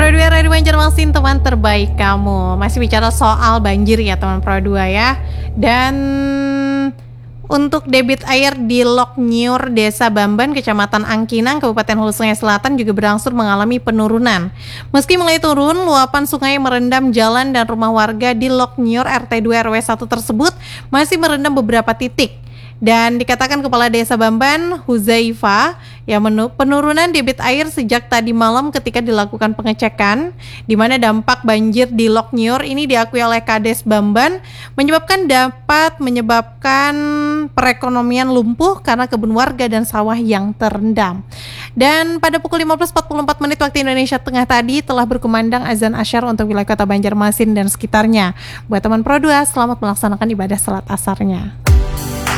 Pro 2 Radio Banjarmasin, teman terbaik kamu. Masih bicara soal banjir ya teman Pro 2 ya. Dan untuk debit air di Lok Nyiur, Desa Bamban, Kecamatan Angkinang, Kabupaten Hulu Sungai Selatan juga berangsur mengalami penurunan. Meski mulai turun, luapan sungai merendam jalan dan rumah warga di Lok Nyiur RT 2 RW 1 tersebut masih merendam beberapa titik. Dan dikatakan Kepala Desa Bamban, Huzaifa, yang penurunan debit air sejak tadi malam ketika dilakukan pengecekan, di mana dampak banjir di Lok Nyiur ini diakui oleh Kades Bamban dapat menyebabkan perekonomian lumpuh karena kebun warga dan sawah yang terendam. Dan pada pukul 15.44 menit waktu Indonesia Tengah tadi telah berkumandang azan asyar untuk wilayah kota Banjarmasin dan sekitarnya. Buat teman Pro 2, selamat melaksanakan ibadah salat asarnya.